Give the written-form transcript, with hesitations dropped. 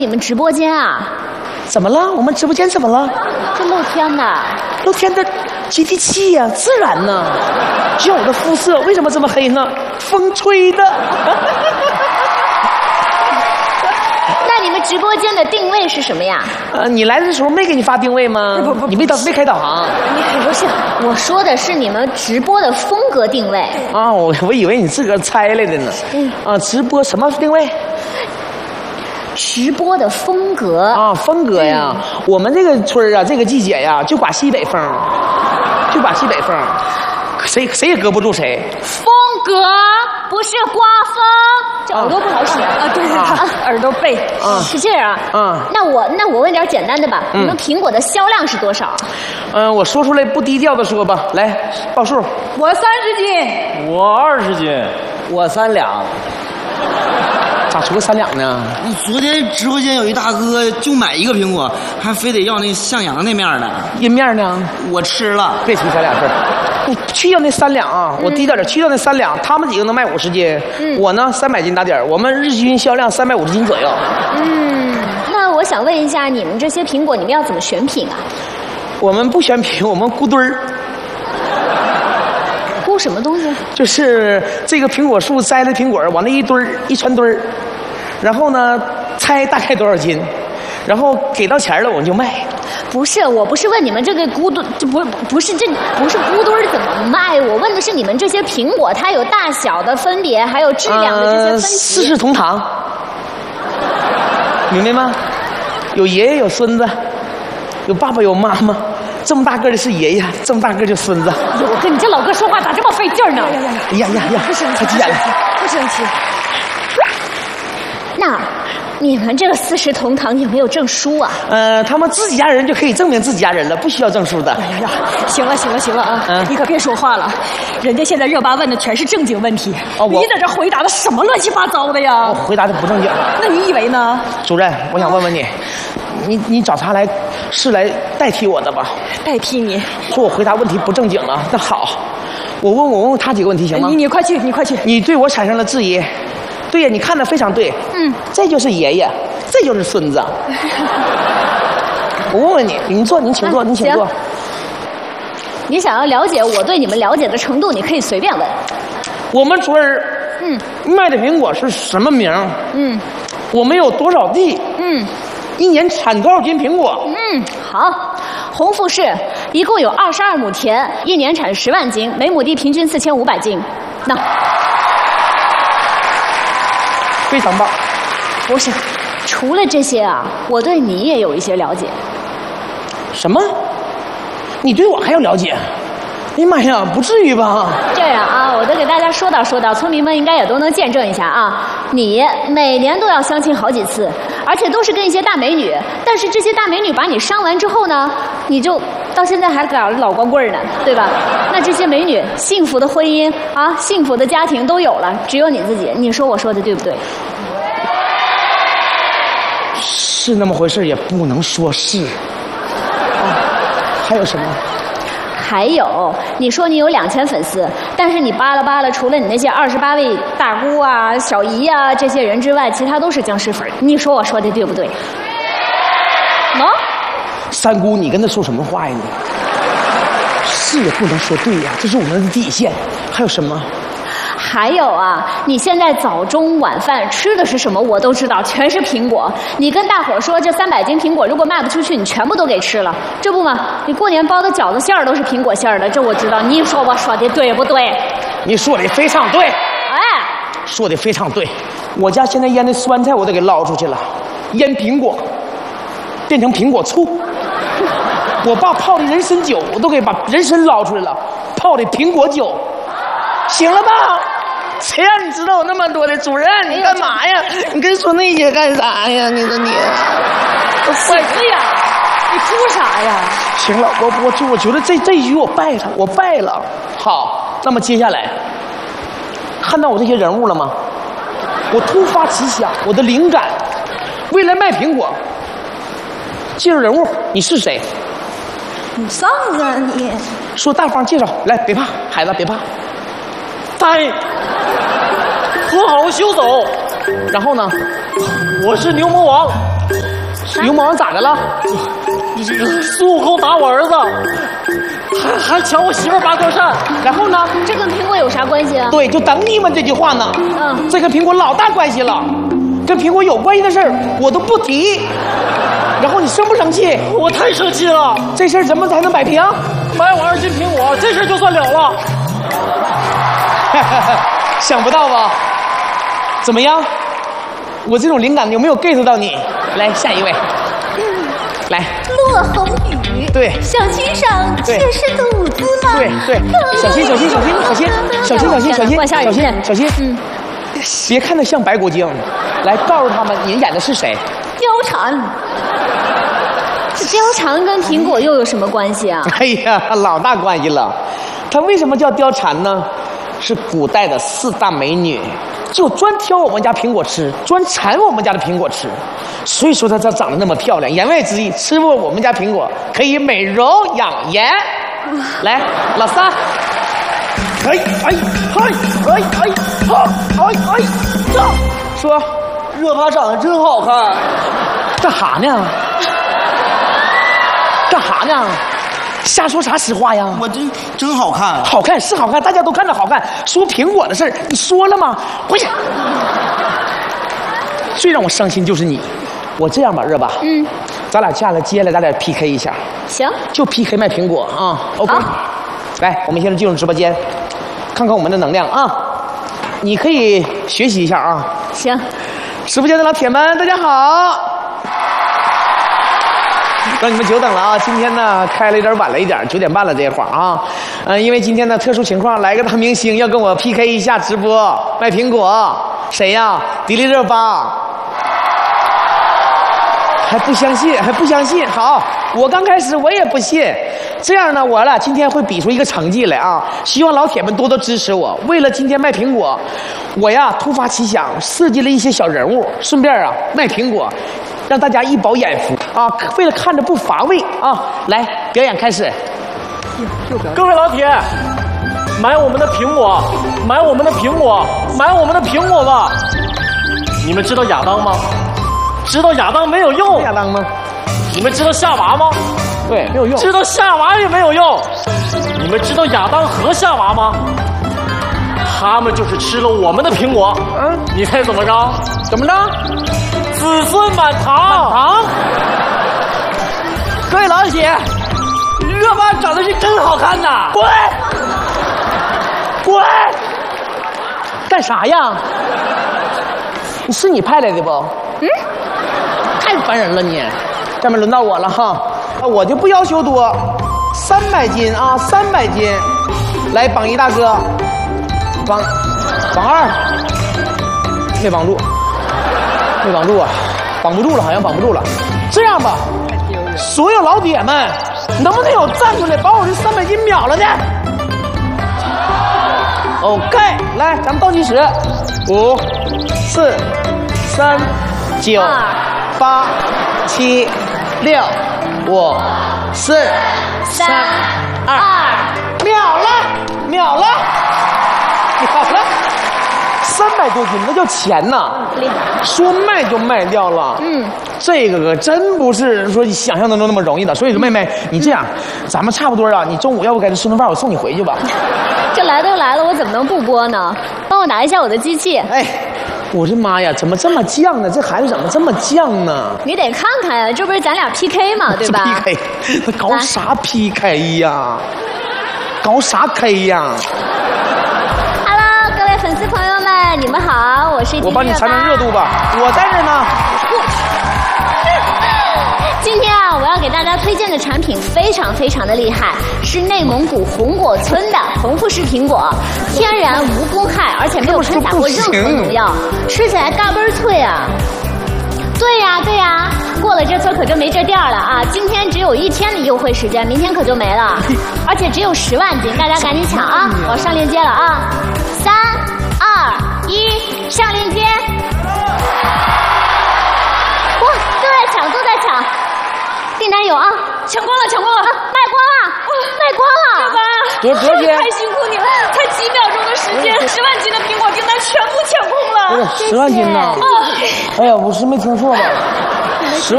你们直播间啊？ 怎么了？我们直播间怎么了？ 这露天的。 露天的接地气呀，自然呢。就像我的肤色为什么这么黑呢？风吹的。 那你们直播间的定位是什么呀？ 你来的时候没给你发定位吗？ 不， 你没开导航。 不是，我说的是你们直播的风格定位。 啊，我以为你自个儿猜来的呢。啊，直播什么定位？ 直播的风格啊，风格呀，我们这个村啊，这个季节呀，就刮西北风，谁也搁不住谁。 风格不是刮风，这耳朵不好使啊！对，耳朵背是这样啊。那我问点简单的吧，你们苹果的销量是多少？ 我说出来不低调的说吧，来报数。 我30斤， 我20斤， 我3两。 咋出个3两呢？ 昨天直播间有一大哥就买一个苹果，还非得要那向阳那面的。 阴面呢？ 我吃了。 别提3两事儿，你去掉那3两啊！我低调点，去掉那3两，他们几个能卖50斤，我呢300斤打点，我们日均销量350斤左右。 那我想问一下，你们这些苹果，你们要怎么选品啊？ 我们不选品，我们估堆儿。 估什么东西？ 就是这个苹果树摘的苹果往那一堆儿一串堆儿，然后呢猜大概多少斤，然后给到钱了我们就卖。 不是，我不是问你们这个估堆，这不是估堆怎么卖？我问的是你们这些苹果，它有大小的分别，还有质量的这些分级。 四世同堂，明白吗？有爷爷有孙子，有爸爸有妈妈。这么大个的是爷爷，这么大个就孙子。 我跟你这老哥说话咋这么费劲呢？ 呀， 不生气， 太急眼了， 不生气。 那你们这个4世同堂有没有证书啊？ 他们自己家人就可以证明自己家人了，不需要证书的。 哎呀，行了啊！你可别说话了，人家现在热巴问的全是正经问题，你在这回答的什么乱七八糟的呀？ 我回答的不正经。 那你以为呢？ 主任，我想问问你，你找他来是来代替我的吧？ 代替你？ 说我回答问题不正经啊？那好，我问他几个问题行吗？ 你快去！ 你对我产生了质疑。对呀，你看的非常对。这就是爷爷，这就是孙子。我问问你，您请坐。 你想要了解我对你们了解的程度，你可以随便问。 我们村儿，卖的苹果是什么名？我们有多少地？一年产多少斤苹果？ 好，红富市一共有22亩田，一年产10万斤，每亩地平均4500斤。那非常棒。 不是，除了这些啊，我对你也有一些了解。 什么？你对我还要了解？哎呀妈呀，不至于吧？ 这样啊，我都给大家说道，村民们应该也都能见证一下啊。你每年都要相亲好几次，而且都是跟一些大美女，但是这些大美女把你伤完之后呢，你就到现在还搞老光棍呢，对吧？那这些美女幸福的婚姻啊，幸福的家庭都有了，只有你自己，你说我说的对不对？ 是那么回事，也不能说是。还有什么？ 还有，你说你有2000粉丝，但是你扒拉，除了你那些28位大姑啊、小姨啊这些人之外，其他都是僵尸粉。你说我说的对不对？ 三姑，你跟他说什么话呀你？是也不能说对呀，这是我们的底线。还有什么？ 还有啊，你现在早中晚饭吃的是什么我都知道，全是苹果。你跟大伙说这300斤苹果如果卖不出去，你全部都给吃了，这不嘛？你过年包的饺子馅儿都是苹果馅儿的，这我知道。你说我说的对不对？ 你说的非常对。说的非常对。我家现在腌的酸菜我都给捞出去了，腌苹果变成苹果醋。我爸泡的人参酒我都给把人参捞出来了，泡的苹果酒。行了吧？谁让你知道我那么多的？主任，你干嘛呀？你跟说那些干啥呀？你说你， 谁呀？你哭啥呀？ 行了，我觉得这一局我败了。好，那么接下来，看到我这些人物了吗？我突发奇想，我的灵感，未来卖苹果，介绍人物，你是谁？ 你丧子啊你！ 说大方介绍，来，别怕，孩子别怕。 大爷，和好休走， 然后呢？ 我是牛魔王。 牛魔王咋的了？ 孙悟空打我儿子，还抢我媳妇拔根扇。 然后呢？ 这跟苹果有啥关系啊？ 对，就等你们这句话呢。这跟苹果老大关系了，跟苹果有关系的事儿我都不提。然后你生不生气？ 我太生气了。 这事儿怎么才能摆平？ 买我2斤苹果，这事儿就算了了。 想不到吧？怎么样？我这种灵感有没有 get 到你？来，下一位。来。 落红雨。 对。 小心上却是肚子吗？ 对对。小心小心小心小心小心小心小心小心小心。别看他像白骨精。来，告诉他们你演的是谁？ 貂蝉。这貂蝉跟苹果又有什么关系啊？ 哎呀，老大关系了。她为什么叫貂蝉呢？是古代的4大美女，就专挑我们家苹果吃，专馋我们家的苹果吃，所以说她长得那么漂亮。言外之意，吃过我们家苹果可以美容养颜。来，老三，哎哎嗨哎哎好哎哎这说， 热巴长得真好看， 干哈呢？干哈呢？瞎说啥实话呀？ 我真好看， 好看是好看，大家都看着好看。说苹果的事儿，你说了吗？回去。最让我伤心就是你。我这样吧，热巴，咱俩下来接下来咱俩 PK 一下。 行， 就 PK 卖苹果啊。OK。来，我们现在进入直播间，看看我们的能量啊。你可以学习一下啊。 行。 直播间的老铁们，大家好。让你们久等了啊！今天呢开了有点晚了一点，9点半了这会儿啊。因为今天呢特殊情况，来个大明星要跟我 PK 一下直播卖苹果，谁呀？迪丽热巴。还不相信？还不相信？好，我刚开始我也不信。这样呢，我俩今天会比出一个成绩来啊！希望老铁们多多支持我。为了今天卖苹果，我呀突发奇想，设计了一些小人物，顺便啊卖苹果。让大家一饱眼福啊！为了看着不乏味啊，来表演开始。 各位老铁，买我们的苹果，买我们的苹果，买我们的苹果吧！你们知道亚当吗？知道亚当没有用。 亚当吗？ 你们知道夏娃吗？ 对，没有用。 知道夏娃也没有用。你们知道亚当和夏娃吗？他们就是吃了我们的苹果。你猜怎么着？ 怎么着？ 子孙满堂。 各位老铁，热巴长得是真好看呐！滚！滚！干啥呀？是你派来的不？太烦人了你！下面轮到我了哈，我就不要求多，300斤啊，300斤。来，榜1大哥，榜2，没绑住。没绑住啊，绑不住了，好像绑不住了。这样吧，所有老铁们，能不能有站出来把我这300斤秒了的 ？OK， 来，咱们倒计时，5、4、3、9、8、7、6、5、4、3、2，秒了，秒了，秒了。300多斤，那叫钱呐！说卖就卖掉了。这个可真不是说想象当中那么容易的。所以说，妹妹，你这样，咱们差不多啊，你中午要不该吃顿饭，我送你回去吧。 这来都来了，我怎么能不播呢？帮我拿一下我的机器。 哎，我的妈呀，怎么这么犟呢？这孩子怎么这么犟呢？ 你得看看呀，这不是咱俩 PK 嘛，对吧 ？PK， 搞啥 PK 呀？搞啥 K 呀？ 粉丝朋友们，你们好，我是。 我帮你传传热度吧，我在这呢。 今天啊，我要给大家推荐的产品非常非常的厉害，是内蒙古红果村的红富士苹果，天然无公害，而且没有喷洒过任何农药，吃起来嘎嘣脆啊。对呀对呀，过了这村可就没这店了啊！今天只有1天的优惠时间，明天可就没了，而且只有10万斤，大家赶紧抢啊！我上链接了啊！3、2、1，上链接！哇，都在抢，都在抢！订单有啊， 抢光了，抢光了！ 卖卖光了！ 多少斤？ 太辛苦你了，才几秒钟的时间，10万斤的苹果订单全部抢空了。 10万斤呢？哎呀，我是没听错吧？10万。